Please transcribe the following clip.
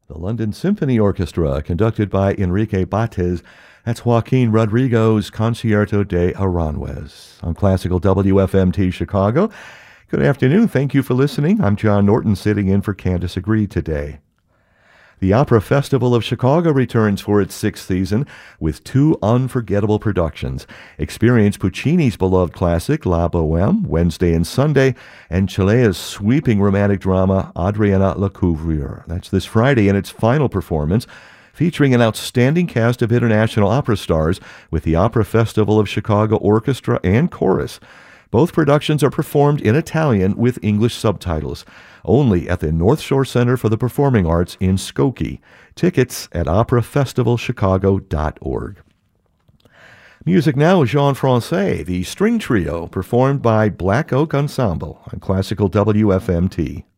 The London Symphony Orchestra, conducted by Enrique Bates. That's Joaquin Rodrigo's Concierto de Aranjuez on Classical WFMT Chicago. Good afternoon. Thank you for listening. I'm John Norton, sitting in for Candace Agree today. The Opera Festival of Chicago returns for its sixth season with two unforgettable productions. Experience Puccini's beloved classic, La Bohème, Wednesday and Sunday, and Cilea's sweeping romantic drama, Adriana Lecouvreur. That's this Friday in its final performance, featuring an outstanding cast of international opera stars with the Opera Festival of Chicago Orchestra and Chorus. Both productions are performed in Italian with English subtitles, only at the North Shore Center for the Performing Arts in Skokie. Tickets at operafestivalchicago.org. Music now is Jean Francais, the string trio performed by Black Oak Ensemble on Classical WFMT.